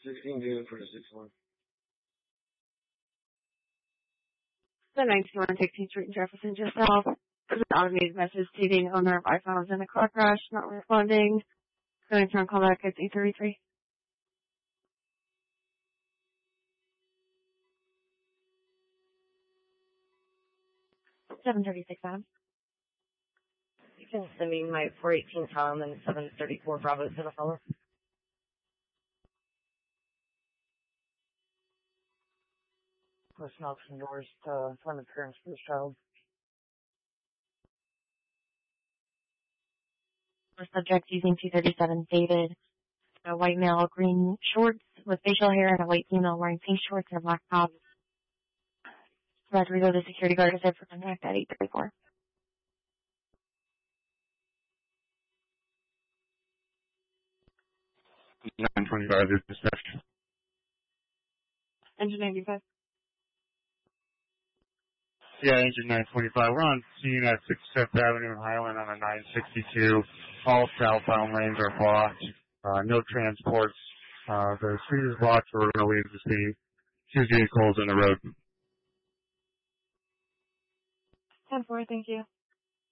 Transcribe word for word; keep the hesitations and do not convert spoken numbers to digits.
sixteen June for the six one. The ninety-one sixteenth Street in Jefferson, just south. There's an automated message stating owner of iPhone is in a car crash, not responding. Going to call back at eight thirty-three. seven thirty-six, Adam. You can send me my four eighteen Tom and seven thirty-four Bravo to the fellow. Push knocks and doors to find the parents for this child. The subject using two thirty-seven David. A white male, green shorts with facial hair, and a white female wearing pink shorts and a black top. Rodrigo, the security guard, is there for contact at eight thirty-four. nine twenty-five is dispatch. Engine ninety-five. Yeah, engine nine twenty-five. We're on scene at sixty-fifth Avenue and Highland on a nine sixty-two. All southbound lanes are blocked. Uh, no transports. Uh, the street is blocked, so we're going to leave the scene. Two vehicles in the road. ten four, thank you.